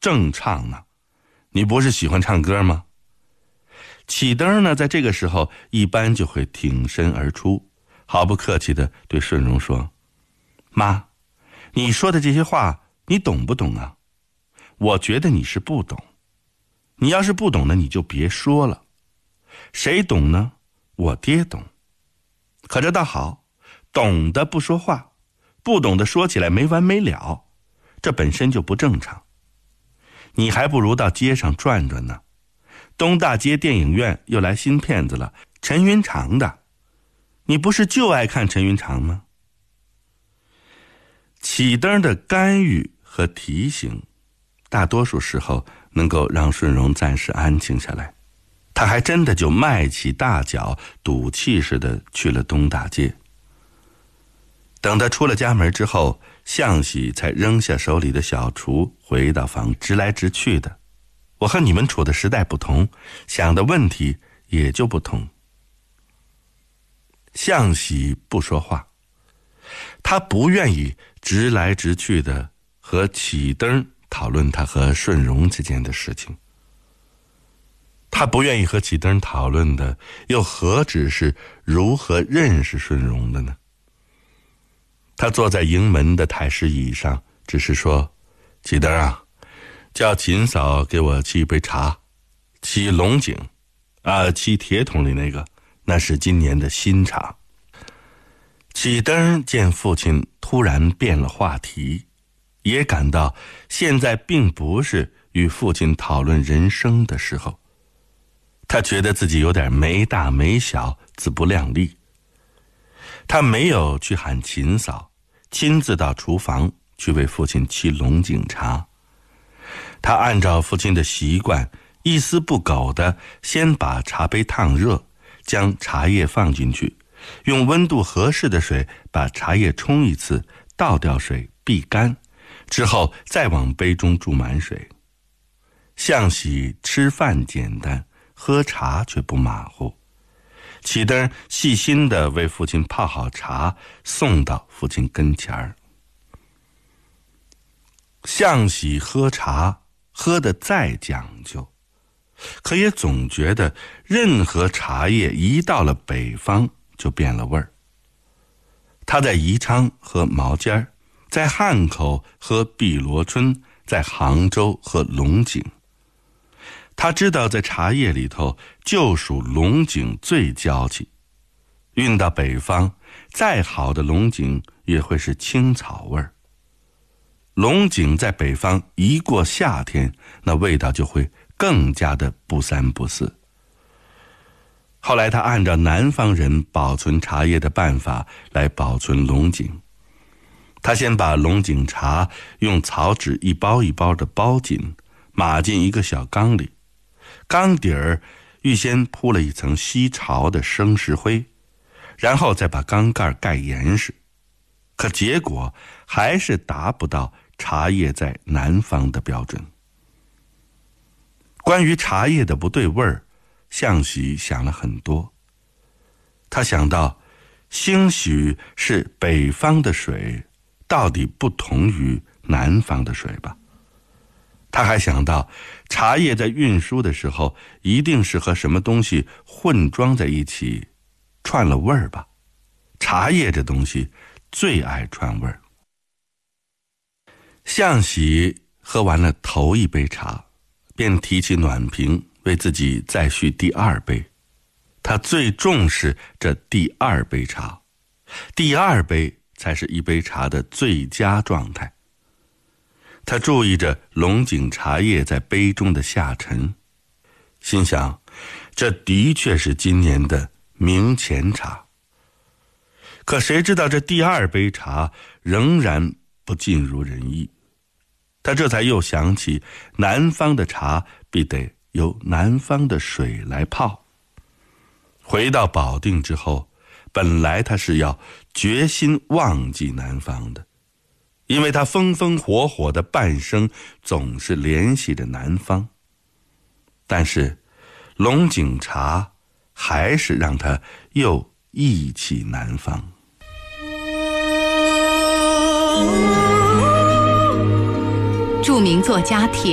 正唱呢，你不是喜欢唱歌吗？启灯呢，在这个时候一般就会挺身而出，毫不客气地对顺荣说：妈，你说的这些话你懂不懂啊？我觉得你是不懂，你要是不懂呢，你就别说了。谁懂呢？我爹懂。可这倒好，懂的不说话，不懂的说起来没完没了，这本身就不正常。你还不如到街上转转呢。东大街电影院又来新片子了，陈云长的，你不是就爱看陈云长吗？启灯的干预和提醒，大多数时候能够让顺荣暂时安静下来。他还真的就迈起大脚，赌气似的去了东大街。等他出了家门之后，向喜才扔下手里的小锄，回到房直来直去的。我和你们处的时代不同，想的问题也就不同。向喜不说话，他不愿意直来直去的和启灯讨论他和顺荣之间的事情。他不愿意和启灯讨论的，又何止是如何认识顺荣的呢？他坐在营门的太师椅上，只是说：启灯啊，叫秦嫂给我沏一杯茶，沏龙井沏铁桶里那个，那是今年的新茶。启灯见父亲突然变了话题，也感到现在并不是与父亲讨论人生的时候。他觉得自己有点没大没小，自不量力。他没有去喊秦嫂，亲自到厨房去为父亲沏龙井茶。他按照父亲的习惯，一丝不苟地先把茶杯烫热，将茶叶放进去，用温度合适的水把茶叶冲一次，倒掉水避干，之后再往杯中注满水。向喜吃饭简单，喝茶却不马虎。启灯细心地为父亲泡好茶，送到父亲跟前儿。向喜喝茶喝得再讲究，可也总觉得任何茶叶一到了北方就变了味儿。他在宜昌喝毛尖儿，在汉口喝碧螺春，在杭州喝龙井。他知道在茶叶里头就属龙井最娇气，运到北方，再好的龙井也会是青草味儿。龙井在北方一过夏天，那味道就会更加的不三不四。后来他按照南方人保存茶叶的办法来保存龙井。他先把龙井茶用草纸一包一包的包紧，码进一个小缸里，缸底儿预先铺了一层吸潮的生石灰，然后再把缸盖盖严实。可结果还是达不到茶叶在南方的标准。关于茶叶的不对味儿，向喜想了很多。他想到，兴许是北方的水到底不同于南方的水吧。他还想到，茶叶在运输的时候一定是和什么东西混装在一起，串了味儿吧。茶叶这东西最爱串味儿。向喜喝完了头一杯茶，便提起暖瓶为自己再续第二杯。他最重视这第二杯茶，第二杯才是一杯茶的最佳状态。他注意着龙井茶叶在杯中的下沉，心想，这的确是今年的明前茶。可谁知道这第二杯茶仍然不尽如人意。他这才又想起，南方的茶必得由南方的水来泡。回到保定之后，本来他是要决心忘记南方的，因为他风风火火的半生总是联系着南方。但是龙井茶还是让他又忆起南方。 著名作家铁